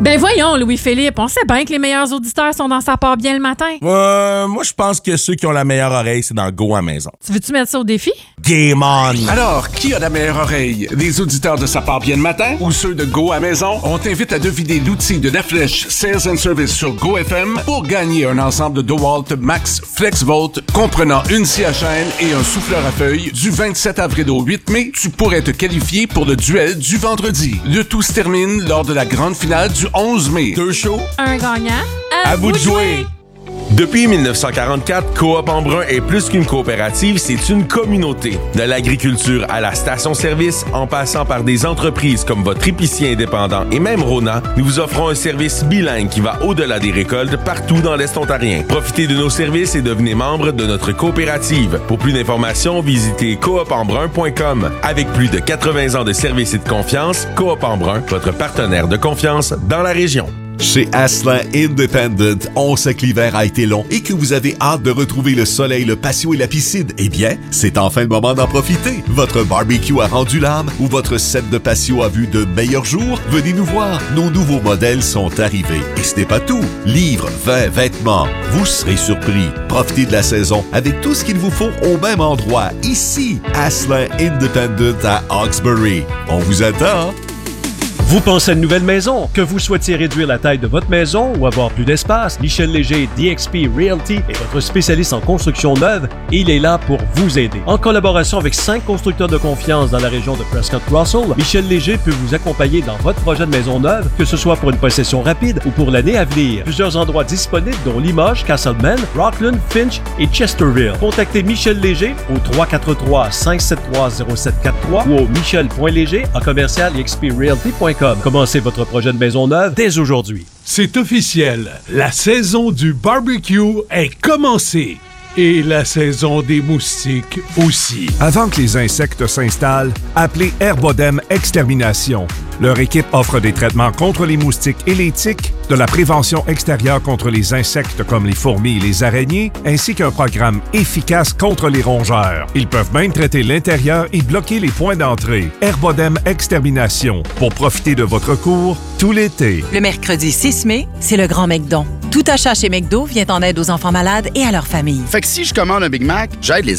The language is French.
Ben voyons, Louis-Philippe, on sait bien que les meilleurs auditeurs sont dans Ça part bien le matin. Moi, je pense que ceux qui ont la meilleure oreille, c'est dans Go à maison. Tu veux-tu mettre ça au défi? Game on! Alors, qui a la meilleure oreille? Les auditeurs de Ça part bien le matin ou ceux de Go à maison? On t'invite à deviner l'outil de La Flèche Sales and Service sur Go FM pour gagner un ensemble de DeWalt Max FlexVolt comprenant une scie à chaîne et un souffleur à feuilles. Du 27 avril au 8 mai, tu pourrais te qualifier pour le duel du vendredi. Le tout se termine lors de la grande finale du 11 mai. 2 shows, Un gagnant. à vous de jouer! Depuis 1944, Coop Embrun est plus qu'une coopérative, c'est une communauté. De l'agriculture à la station-service, en passant par des entreprises comme votre épicier indépendant et même Rona, nous vous offrons un service bilingue qui va au-delà des récoltes partout dans l'Est ontarien. Profitez de nos services et devenez membre de notre coopérative. Pour plus d'informations, visitez coopembrun.com. Avec plus de 80 ans de service et de confiance, Coop Embrun, votre partenaire de confiance dans la région. Chez Asselin Independent, on sait que l'hiver a été long et que vous avez hâte de retrouver le soleil, le patio et la piscine. Eh bien, c'est enfin le moment d'en profiter. Votre barbecue a rendu l'âme ou votre set de patio a vu de meilleurs jours? Venez nous voir. Nos nouveaux modèles sont arrivés. Et ce n'est pas tout. Livres, vins, vêtements. Vous serez surpris. Profitez de la saison avec tout ce qu'il vous faut au même endroit. Ici, Asselin Independent à Hawkesbury. On vous attend. Vous pensez à une nouvelle maison? Que vous souhaitiez réduire la taille de votre maison ou avoir plus d'espace? Michel Léger DXP Realty est votre spécialiste en construction neuve et il est là pour vous aider. En collaboration avec 5 constructeurs de confiance dans la région de Prescott-Russell, Michel Léger peut vous accompagner dans votre projet de maison neuve, que ce soit pour une possession rapide ou pour l'année à venir. Plusieurs endroits disponibles dont Limoges, Castlemaine, Rockland, Finch et Chesterville. Contactez Michel Léger au 343-573-0743 ou au michel.léger@exprealty.com. Commencez votre projet de maison neuve dès aujourd'hui. C'est officiel, la saison du barbecue est commencée. Et la saison des moustiques aussi. Avant que les insectes s'installent, appelez Herbodem Extermination. Leur équipe offre des traitements contre les moustiques et les tiques, de la prévention extérieure contre les insectes comme les fourmis et les araignées, ainsi qu'un programme efficace contre les rongeurs. Ils peuvent même traiter l'intérieur et bloquer les points d'entrée. Herbodem Extermination, pour profiter de votre cours tout l'été. Le mercredi 6 mai, c'est le Grand McDon. Tout achat chez McDo vient en aide aux enfants malades et à leurs familles. Fait que si je commande un Big Mac, j'aide les